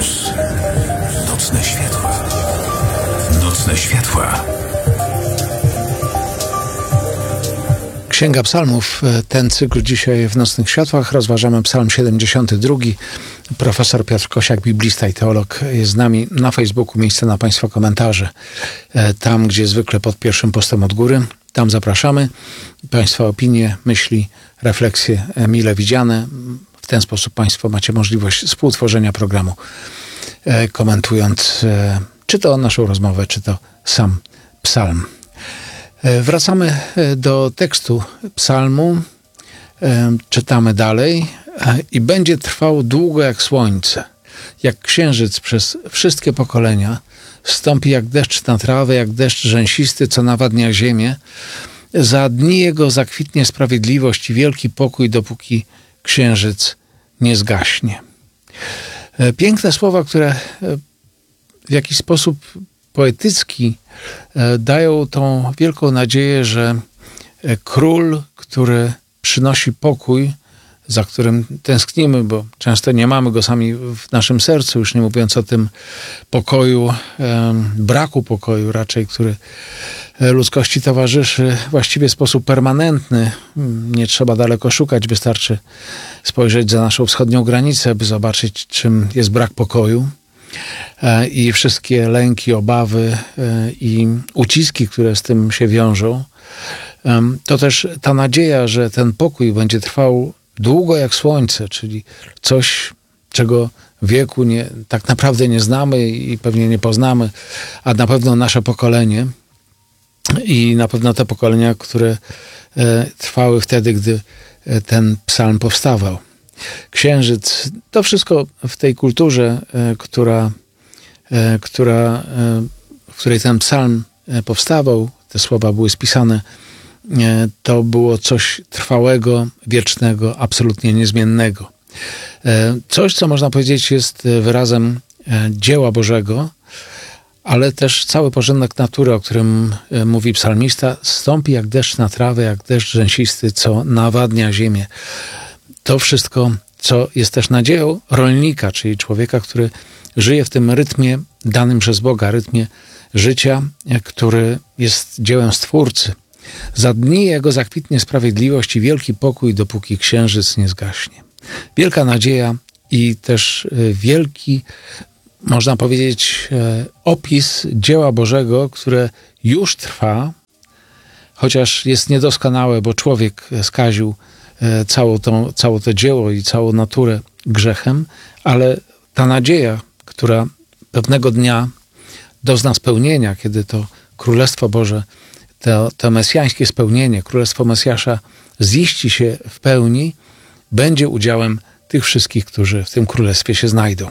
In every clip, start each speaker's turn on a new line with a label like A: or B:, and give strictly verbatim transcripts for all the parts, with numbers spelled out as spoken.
A: Campus. Nocne światła. Nocne światła.
B: Księga Psalmów, ten cykl dzisiaj w Nocnych Światłach. Rozważamy Psalm siedemdziesiąty drugi. Profesor Piotr Kosiak, biblista i teolog, jest z nami na Facebooku. Miejsce na Państwa komentarze. Tam, gdzie zwykle pod pierwszym postem od góry. Tam zapraszamy. Państwa opinie, myśli, refleksje mile widziane. W ten sposób Państwo macie możliwość współtworzenia programu, komentując czy to naszą rozmowę, czy to sam psalm. Wracamy do tekstu psalmu, czytamy dalej. I będzie trwał długo jak słońce, jak księżyc przez wszystkie pokolenia, wstąpi jak deszcz na trawę, jak deszcz rzęsisty, co nawadnia ziemię. Za dni jego zakwitnie sprawiedliwość i wielki pokój, dopóki księżyc nie zgaśnie. Piękne słowa, które w jakiś sposób poetycki dają tą wielką nadzieję, że król, który przynosi pokój, za którym tęsknimy, bo często nie mamy go sami w naszym sercu, już nie mówiąc o tym pokoju, braku pokoju raczej, który ludzkości towarzyszy właściwie w sposób permanentny. Nie trzeba daleko szukać, wystarczy spojrzeć za naszą wschodnią granicę, by zobaczyć, czym jest brak pokoju. I wszystkie lęki, obawy i uciski, które z tym się wiążą. To też ta nadzieja, że ten pokój będzie trwał długo jak słońce, czyli coś, czego wieku nie, tak naprawdę nie znamy i pewnie nie poznamy, a na pewno nasze pokolenie i na pewno te pokolenia, które trwały wtedy, gdy ten psalm powstawał. Księżyc, to wszystko w tej kulturze, która, która, w której ten psalm powstawał, te słowa były spisane, to było coś trwałego, wiecznego, absolutnie niezmiennego. Coś, co można powiedzieć jest wyrazem dzieła Bożego, ale też cały porządek natury, o którym mówi psalmista, stąpi jak deszcz na trawę, jak deszcz rzęsisty, co nawadnia ziemię. To wszystko, co jest też nadzieją rolnika, czyli człowieka, który żyje w tym rytmie danym przez Boga, rytmie życia, który jest dziełem Stwórcy. Za dni jego zakwitnie sprawiedliwość i wielki pokój, dopóki księżyc nie zgaśnie. Wielka nadzieja i też wielki, można powiedzieć, opis dzieła Bożego, które już trwa, chociaż jest niedoskonałe, bo człowiek skaził całe to, całe to dzieło i całą naturę grzechem, ale ta nadzieja, która pewnego dnia dozna spełnienia, kiedy to Królestwo Boże, to, to mesjańskie spełnienie, Królestwo Mesjasza ziści się w pełni, będzie udziałem tych wszystkich, którzy w tym Królestwie się znajdą.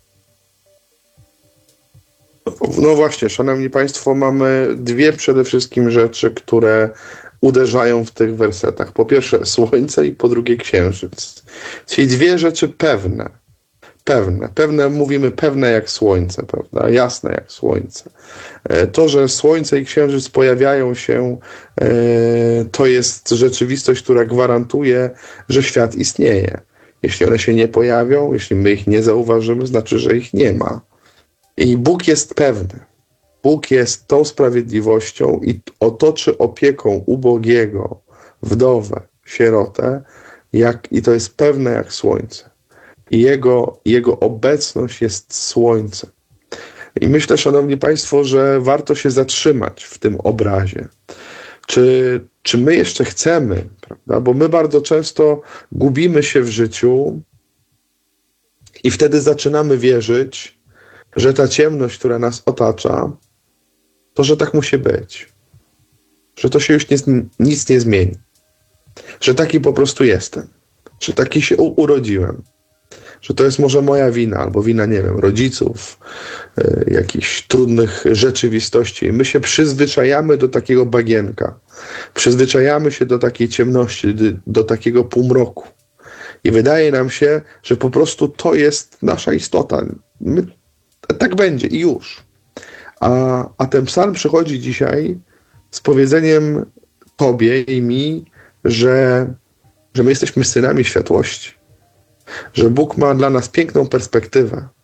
C: No właśnie, szanowni państwo, mamy dwie przede wszystkim rzeczy, które uderzają w tych wersetach. Po pierwsze słońce i po drugie księżyc. Czyli dwie rzeczy pewne. Pewne. Pewne, mówimy pewne jak słońce, prawda? Jasne jak słońce. To, że słońce i księżyc pojawiają się, to jest rzeczywistość, która gwarantuje, że świat istnieje. Jeśli one się nie pojawią, jeśli my ich nie zauważymy, znaczy, że ich nie ma. I Bóg jest pewny. Bóg jest tą sprawiedliwością i otoczy opieką ubogiego, wdowę, sierotę, jak, i to jest pewne jak słońce. I jego, jego obecność jest słońcem. I myślę, szanowni państwo, że warto się zatrzymać w tym obrazie. Czy, czy my jeszcze chcemy, prawda? Bo my bardzo często gubimy się w życiu i wtedy zaczynamy wierzyć, że ta ciemność, która nas otacza, to, że tak musi być. Że to się już nie, nic nie zmieni. Że taki po prostu jestem. Że taki się u- urodziłem. Że to jest może moja wina, albo wina, nie wiem, rodziców, y, jakichś trudnych rzeczywistości. My się przyzwyczajamy do takiego bagienka. Przyzwyczajamy się do takiej ciemności, do, do takiego półmroku. I wydaje nam się, że po prostu to jest nasza istota. My, tak będzie i już. A, a ten psalm przychodzi dzisiaj z powiedzeniem tobie i mi, że, że my jesteśmy synami światłości. Że Bóg ma dla nas piękną perspektywę.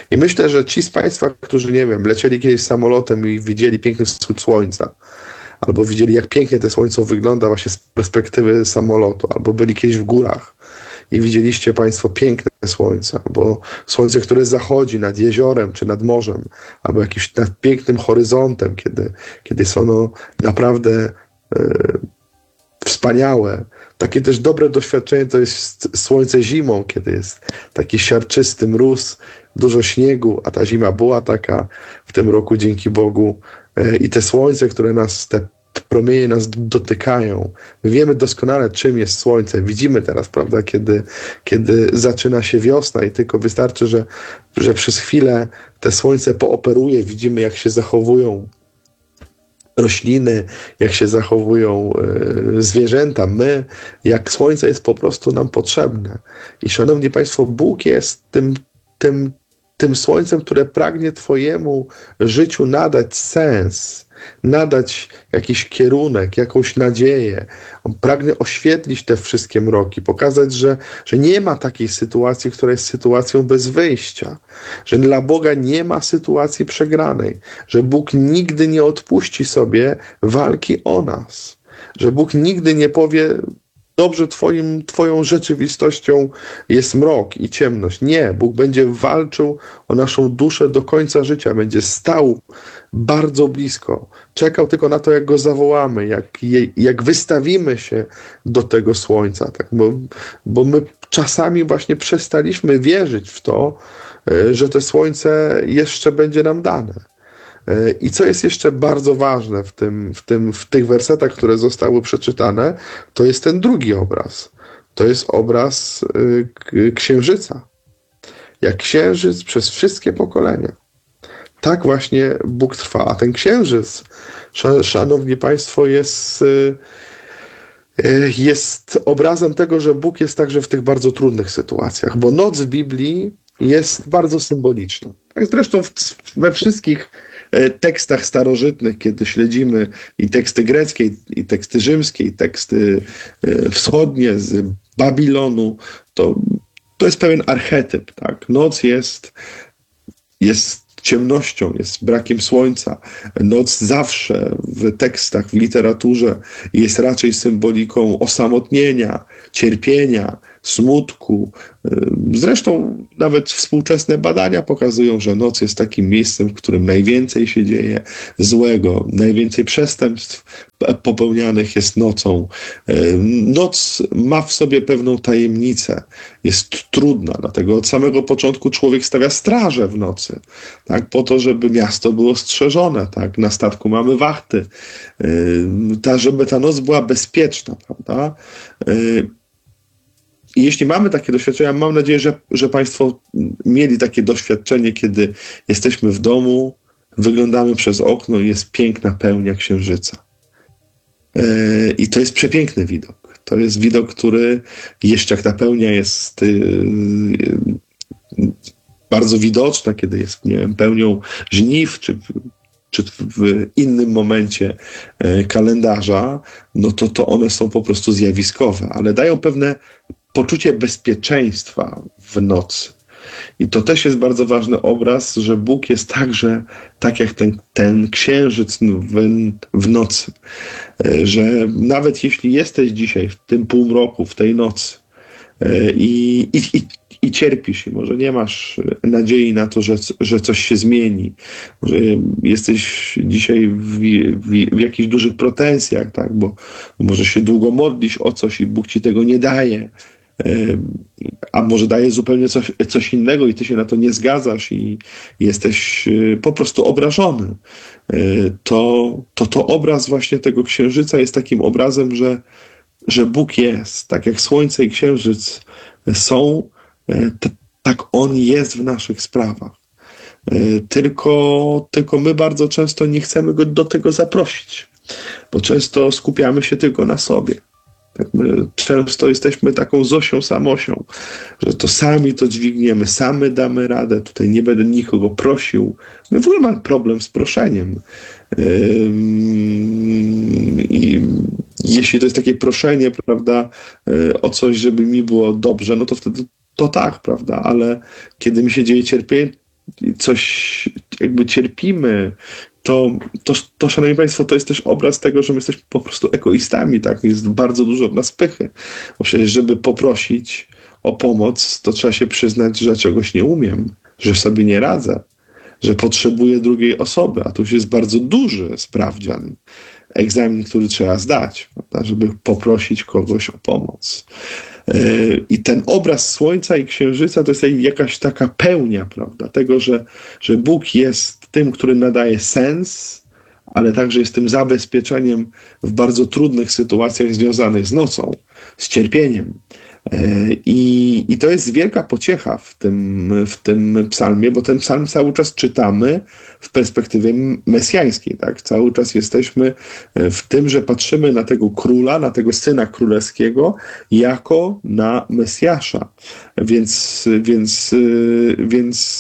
C: I myślę, że ci z Państwa, którzy, nie wiem, lecieli kiedyś samolotem i widzieli piękny wschód słońca, albo widzieli, jak pięknie to słońce wygląda właśnie z perspektywy samolotu, albo byli kiedyś w górach i widzieliście Państwo piękne słońce, albo słońce, które zachodzi nad jeziorem czy nad morzem, albo jakimś nad pięknym horyzontem, kiedy, kiedy jest ono naprawdę e, wspaniałe. Takie też dobre doświadczenie to jest słońce zimą, kiedy jest taki siarczysty mróz, dużo śniegu, a ta zima była taka w tym roku, dzięki Bogu. I te słońce, które nas, te promienie nas dotykają. My wiemy doskonale, czym jest słońce. Widzimy teraz, prawda, kiedy, kiedy zaczyna się wiosna i tylko wystarczy, że, że przez chwilę te słońce pooperuje, widzimy, jak się zachowują rośliny, jak się zachowują y, zwierzęta, my, jak słońce jest po prostu nam potrzebne. I szanowni Państwo, Bóg jest tym, tym, tym słońcem, które pragnie Twojemu życiu nadać sens, nadać jakiś kierunek, jakąś nadzieję. On pragnie oświetlić te wszystkie mroki, pokazać, że, że nie ma takiej sytuacji, która jest sytuacją bez wyjścia, że dla Boga nie ma sytuacji przegranej, że Bóg nigdy nie odpuści sobie walki o nas, że Bóg nigdy nie powie: dobrze, twoim, twoją rzeczywistością jest mrok i ciemność. Nie, Bóg będzie walczył o naszą duszę do końca życia. Będzie stał bardzo blisko. Czekał tylko na to, jak Go zawołamy, jak, jak wystawimy się do tego słońca. Tak? Bo, bo my czasami właśnie przestaliśmy wierzyć w to, że to słońce jeszcze będzie nam dane. I co jest jeszcze bardzo ważne w, tym, w, tym, w tych wersetach, które zostały przeczytane, to jest ten drugi obraz. To jest obraz y, księżyca. Jak księżyc przez wszystkie pokolenia. Tak właśnie Bóg trwa. A ten księżyc, szanowni Państwo, jest, y, y, jest obrazem tego, że Bóg jest także w tych bardzo trudnych sytuacjach. Bo noc w Biblii jest bardzo symboliczna. Tak zresztą w, we wszystkich tekstach starożytnych, kiedy śledzimy i teksty greckie, i teksty rzymskie, i teksty wschodnie z Babilonu, to, to jest pewien archetyp. Tak? Noc jest, jest ciemnością, jest brakiem słońca. Noc zawsze w tekstach, w literaturze jest raczej symboliką osamotnienia, cierpienia, smutku. Zresztą nawet współczesne badania pokazują, że noc jest takim miejscem, w którym najwięcej się dzieje złego, najwięcej przestępstw popełnianych jest nocą. Noc ma w sobie pewną tajemnicę, jest trudna, dlatego od samego początku człowiek stawia straże w nocy, tak, po to, żeby miasto było strzeżone, tak, na statku mamy wachty, ta, żeby ta noc była bezpieczna, prawda? I jeśli mamy takie doświadczenia, mam nadzieję, że, że Państwo mieli takie doświadczenie, kiedy jesteśmy w domu, wyglądamy przez okno i jest piękna pełnia księżyca. Yy, I to jest przepiękny widok. To jest widok, który jeszcze jak ta pełnia jest yy, bardzo widoczna, kiedy jest, nie wiem, pełnią żniw, czy czy w innym momencie kalendarza, no to, to one są po prostu zjawiskowe, ale dają pewne poczucie bezpieczeństwa w nocy. I to też jest bardzo ważny obraz, że Bóg jest także tak jak ten, ten księżyc w, w nocy. Że nawet jeśli jesteś dzisiaj w tym półmroku, w tej nocy i, i, i i cierpisz i może nie masz nadziei na to, że, że coś się zmieni. Może jesteś dzisiaj w, w, w jakichś dużych pretensjach, tak? Bo może się długo modlisz o coś i Bóg ci tego nie daje. A może daje zupełnie coś, coś innego i ty się na to nie zgadzasz i jesteś po prostu obrażony. To, to, to obraz właśnie tego księżyca jest takim obrazem, że, że Bóg jest. Tak jak słońce i księżyc są, T- tak On jest w naszych sprawach. Tylko, tylko my bardzo często nie chcemy Go do tego zaprosić, bo często skupiamy się tylko na sobie. Tak, my często jesteśmy taką Zosią Samosią, że to sami to dźwigniemy, sami damy radę, tutaj nie będę nikogo prosił. My w ogóle mamy problem z proszeniem. I jeśli to jest takie proszenie, prawda, o coś, żeby mi było dobrze, no to wtedy to tak, prawda, ale kiedy mi się dzieje cierpienie, coś jakby cierpimy, to, to, to, szanowni państwo, to jest też obraz tego, że my jesteśmy po prostu egoistami, tak? Jest bardzo dużo w nas pychy. Bo przecież, żeby poprosić o pomoc, to trzeba się przyznać, że czegoś nie umiem, że sobie nie radzę, że potrzebuję drugiej osoby, a tu już jest bardzo duży sprawdzian, egzamin, który trzeba zdać, prawda? Żeby poprosić kogoś o pomoc. I ten obraz Słońca i Księżyca to jest jakaś taka pełnia, prawda, tego, że, że Bóg jest tym, który nadaje sens, ale także jest tym zabezpieczeniem w bardzo trudnych sytuacjach związanych z nocą, z cierpieniem. I, I to jest wielka pociecha w tym, w tym psalmie, bo ten psalm cały czas czytamy w perspektywie mesjańskiej. Tak? Cały czas jesteśmy w tym, że patrzymy na tego króla, na tego syna królewskiego jako na Mesjasza. Więc, więc, więc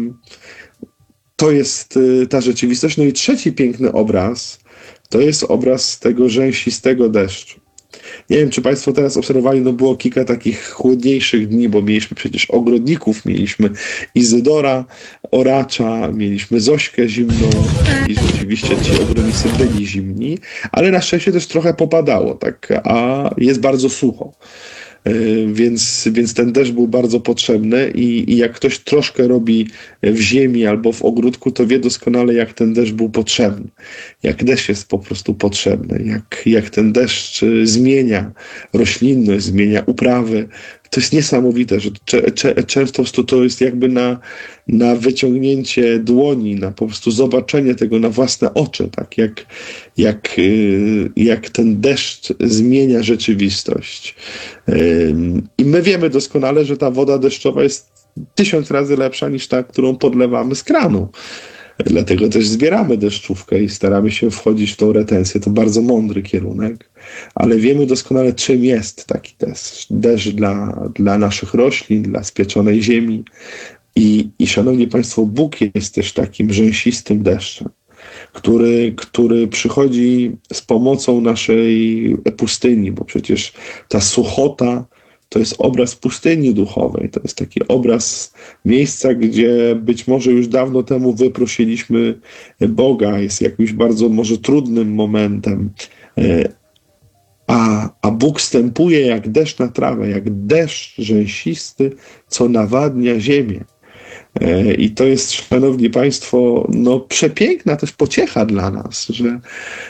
C: to jest ta rzeczywistość. No i trzeci piękny obraz to jest obraz tego rzęsistego deszczu. Nie wiem, czy państwo teraz obserwowali, no było kilka takich chłodniejszych dni, bo mieliśmy przecież ogrodników, mieliśmy Izydora, Oracza, mieliśmy Zośkę zimną i rzeczywiście ci ogrodnicy byli zimni, ale na szczęście też trochę popadało, tak, a jest bardzo sucho. Więc, więc ten deszcz był bardzo potrzebny i, i jak ktoś troszkę robi w ziemi albo w ogródku, to wie doskonale, jak ten deszcz był potrzebny. Jak deszcz jest po prostu potrzebny, jak, jak ten deszcz zmienia roślinność, zmienia uprawy. To jest niesamowite, że cze, cze, często to jest jakby na, na wyciągnięcie dłoni, na po prostu zobaczenie tego na własne oczy, tak jak, jak, jak ten deszcz zmienia rzeczywistość. I my wiemy doskonale, że ta woda deszczowa jest tysiąc razy lepsza niż ta, którą podlewamy z kranu. Dlatego też zbieramy deszczówkę i staramy się wchodzić w tą retencję. To bardzo mądry kierunek, ale wiemy doskonale, czym jest taki deszcz. Deszcz dla, dla naszych roślin, dla spieczonej ziemi. I, I szanowni państwo, Bóg jest też takim rzęsistym deszczem, który, który przychodzi z pomocą naszej pustyni, bo przecież ta suchota to jest obraz pustyni duchowej. To jest taki obraz miejsca, gdzie być może już dawno temu wyprosiliśmy Boga. Jest jakimś bardzo może trudnym momentem. A, a Bóg stępuje jak deszcz na trawę, jak deszcz rzęsisty, co nawadnia ziemię. I to jest, szanowni państwo, no przepiękna też pociecha dla nas, że,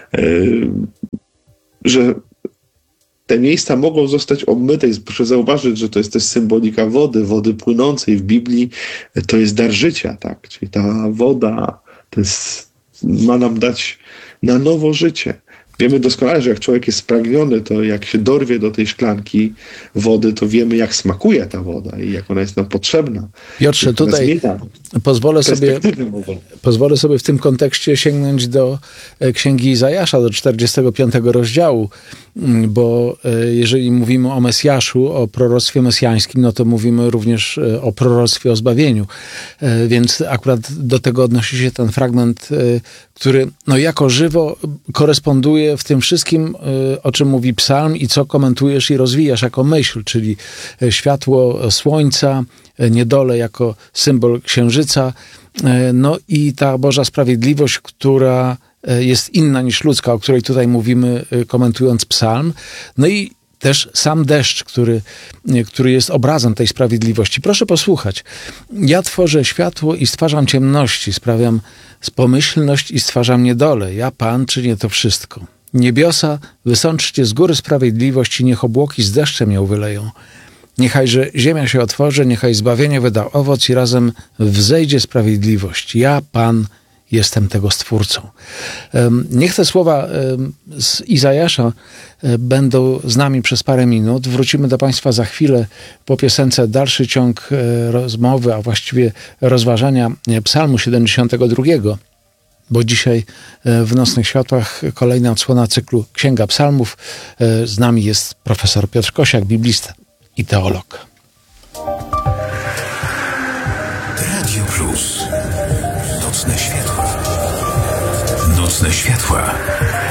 C: że te miejsca mogą zostać obmyte. Proszę zauważyć, że to jest też symbolika wody, wody płynącej w Biblii. To jest dar życia, tak? Czyli ta woda to jest, ma nam dać na nowo życie. Wiemy doskonale, że jak człowiek jest spragniony, to jak się dorwie do tej szklanki wody, to wiemy, jak smakuje ta woda i jak ona jest nam potrzebna.
B: Piotrze, tutaj pozwolę sobie, pozwolę sobie w tym kontekście sięgnąć do Księgi Izajasza, do czterdziestego piątego rozdziału, bo jeżeli mówimy o Mesjaszu, o proroctwie mesjańskim, no to mówimy również o proroctwie o zbawieniu. Więc akurat do tego odnosi się ten fragment, który no jako żywo koresponduje w tym wszystkim, o czym mówi psalm i co komentujesz i rozwijasz jako myśl, czyli światło słońca, niedole jako symbol księżyca, no i ta Boża sprawiedliwość, która jest inna niż ludzka, o której tutaj mówimy, komentując psalm. No i też sam deszcz, który, który jest obrazem tej sprawiedliwości. Proszę posłuchać. Ja tworzę światło i stwarzam ciemności, sprawiam pomyślność i stwarzam niedolę. Ja, Pan, czynię to wszystko. Niebiosa, wysączcie z góry sprawiedliwość i niech obłoki z deszczem ją wyleją. Niechajże ziemia się otworzy, niechaj zbawienie wyda owoc i razem wzejdzie sprawiedliwość. Ja, Pan, jestem tego Stwórcą. Niech te słowa z Izajasza będą z nami przez parę minut. Wrócimy do Państwa za chwilę po piosence. Dalszy ciąg rozmowy, a właściwie rozważania Psalmu siedemdziesiątego drugiego. Bo dzisiaj w Nocnych Światłach kolejna odsłona cyklu Księga Psalmów. Z nami jest profesor Piotr Kosiak, biblista i teolog.
A: Radio Plus. Nocne światła. Nocne światła.